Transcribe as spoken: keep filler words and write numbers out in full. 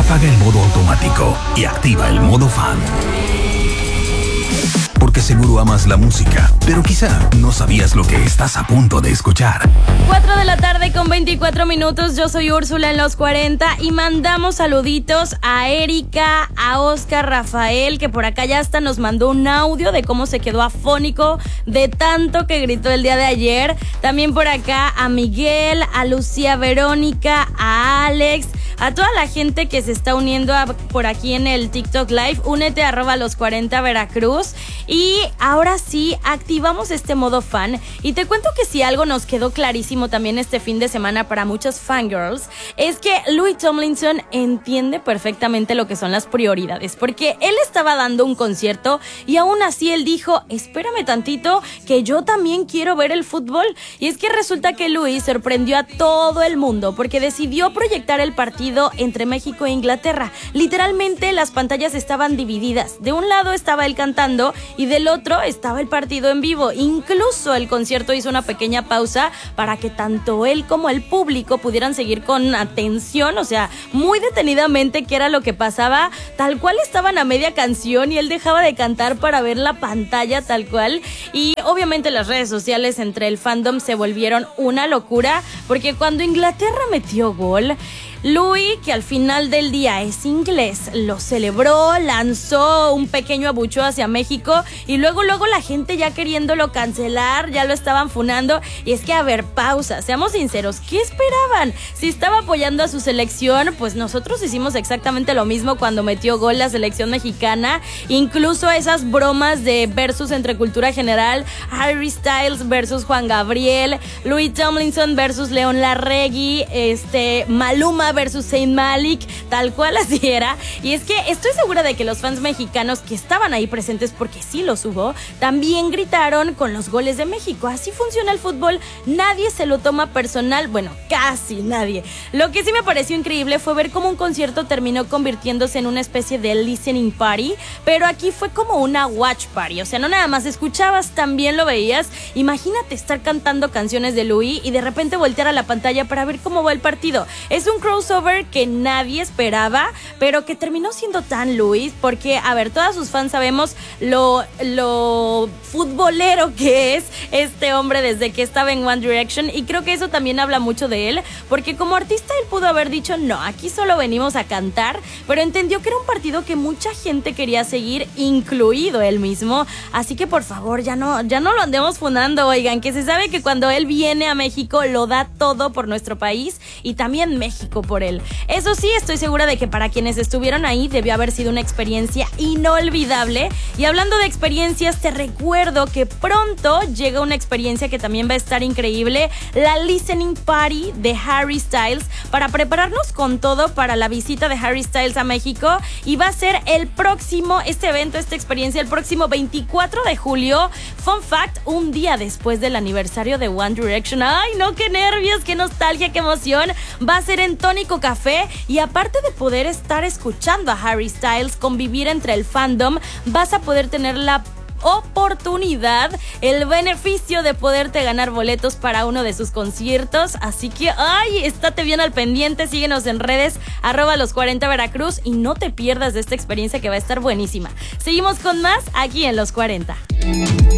Apaga el modo automático y activa el modo fan. Porque seguro amas la música, pero quizá no sabías lo que estás a punto de escuchar. cuatro de la tarde con veinticuatro minutos, yo soy Úrsula en los cuarenta y mandamos saluditos a Erika, a Oscar Rafael, que por acá ya hasta nos mandó un audio de cómo se quedó afónico de tanto que gritó el día de ayer. También por acá a Miguel, a Lucía Verónica, a Alex, a toda la gente que se está uniendo a, por aquí en el TikTok Live. Únete a arroba los cuarenta Veracruz. Y ahora sí, activamos este modo fan. Y te cuento que si algo nos quedó clarísimo también este fin de semana para muchas fangirls, es que Louis Tomlinson entiende perfectamente lo que son las prioridades. Porque él estaba dando un concierto y aún así él dijo, espérame tantito, que yo también quiero ver el fútbol. Y es que resulta que Louis sorprendió a todo el mundo porque decidió proyectar el partido entre México e Inglaterra. Literalmente las pantallas estaban divididas. De un lado estaba él cantando y del otro estaba el partido en vivo. Incluso el concierto hizo una pequeña pausa para que tanto él como el público pudieran seguir con atención, o sea, muy detenidamente qué era lo que pasaba. Tal cual estaban a media canción y él dejaba de cantar para ver la pantalla tal cual. Y obviamente las redes sociales entre el fandom se volvieron una locura porque cuando Inglaterra metió gol, Louis, que al final del día es inglés, lo celebró, lanzó un pequeño abucheo hacia México y luego luego la gente ya queriéndolo cancelar, ya lo estaban funando. Y es que, a ver, pausa, seamos sinceros, ¿qué esperaban? Si estaba apoyando a su selección, pues nosotros hicimos exactamente lo mismo cuando metió gol la selección mexicana. Incluso esas bromas de versus entre cultura general, Harry Styles versus Juan Gabriel, Louis Tomlinson versus León Larregui, este, Maluma versus Zayn Malik, tal cual así era. Y es que estoy segura de que los fans mexicanos que estaban ahí presentes, porque sí los hubo, también gritaron con los goles de México. Así funciona el fútbol, nadie se lo toma personal, bueno, casi nadie. Lo que sí me pareció increíble fue ver cómo un concierto terminó convirtiéndose en una especie de listening party, pero aquí fue como una watch party, o sea, no nada más escuchabas, también lo veías. Imagínate estar cantando canciones de Louis y de repente voltear a la pantalla para ver cómo va el partido. Es un crossover que nadie esperaba, pero que terminó siendo tan Louis, porque, a ver, todas sus fans sabemos lo, lo futbolero que es este hombre desde que estaba en One Direction, y creo que eso también habla mucho de él, porque como artista él pudo haber dicho, no, aquí solo venimos a cantar, pero entendió que era un partido que mucha gente quería seguir, incluido él mismo, así que por favor, ya no, ya no lo andemos funando, oigan, que se sabe que cuando él viene a México lo da todo por nuestro país y también México por él. Eso sí, estoy segura de que para quienes estuvieron ahí debió haber sido una experiencia inolvidable. Y hablando de experiencias, te recuerdo que pronto llega una experiencia que también va a estar increíble, la Listening Party de Harry Styles, para prepararnos con todo para la visita de Harry Styles a México. Y va a ser el próximo, este evento, esta experiencia, el próximo veinticuatro de julio. Fun fact, un día después del aniversario de One Direction. ¡Ay, no! ¡Qué nervios! ¡Qué nostalgia! ¡Qué emoción! Va a ser en Tónico Café, y aparte de poder estar escuchando a Harry Styles, convivir entre el fandom, vas a poder tener la oportunidad, el beneficio de poderte ganar boletos para uno de sus conciertos. Así que, ay, estate bien al pendiente, síguenos en redes, arroba los cuarenta Veracruz, y no te pierdas de esta experiencia que va a estar buenísima. Seguimos con más aquí en Los cuarenta.